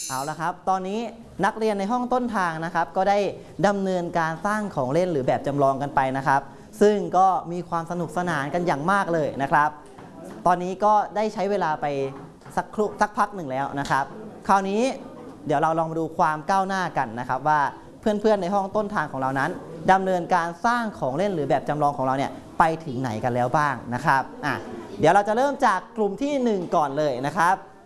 เอาละครับตอนนี้นักเรียนในห้องต้นทางนะครับก็ได้ดำเนินการสร้างของเล่นหรือแบบจำลองกันไปนะครับซึ่งก็มีความสนุกสนานกันอย่างมากเลยนะครับตอนนี้ก็ได้ใช้เวลาไปสักพักหนึ่งแล้วนะครับคราวนี้เดี๋ยวเราลองมาดูความก้าวหน้ากันนะครับว่าเพื่อนๆในห้องต้นทางของเรานั้นดำเนินการสร้างของเล่นหรือแบบจำลองของเราเนี่ยไปถึงไหนกันแล้วบ้างนะครับเดี๋ยวเราจะเริ่มจากกลุ่มที่1ก่อนเลยนะครับ